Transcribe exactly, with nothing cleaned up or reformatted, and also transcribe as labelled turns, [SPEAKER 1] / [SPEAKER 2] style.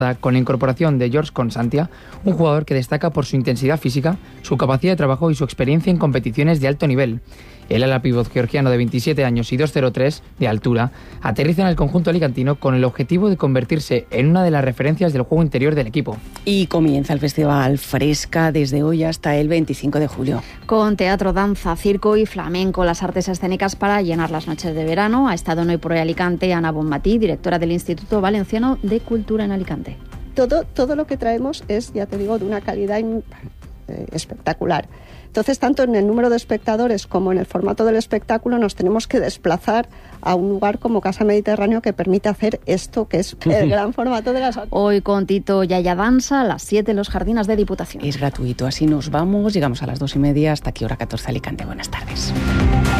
[SPEAKER 1] con la incorporación de George Constantia, un jugador que destaca por su intensidad física, su capacidad de trabajo y su experiencia en competiciones de alto nivel. El ala pívot georgiano de veintisiete años y dos coma cero tres de altura aterriza en el conjunto alicantino con el objetivo de convertirse en una de las referencias del juego interior del equipo.
[SPEAKER 2] Y comienza el Festival Fresca desde hoy hasta el veinticinco de julio.
[SPEAKER 3] Con teatro, danza, circo y flamenco, las artes escénicas para llenar las noches de verano. Ha estado en Hoy por Hoy Alicante Ana Bonmatí, directora del Instituto Valenciano de Cultura en Alicante.
[SPEAKER 4] Todo, todo lo que traemos es, ya te digo, de una calidad in, eh, espectacular. Entonces, tanto en el número de espectadores como en el formato del espectáculo, nos tenemos que desplazar a un lugar como Casa Mediterráneo que permite hacer esto, que es el gran formato de las artes.
[SPEAKER 3] Hoy con Tito Yaya Danza, a las siete en los Jardines de Diputación.
[SPEAKER 2] Es gratuito, así nos vamos, llegamos a las dos y media, hasta aquí hora catorce Alicante. Buenas tardes.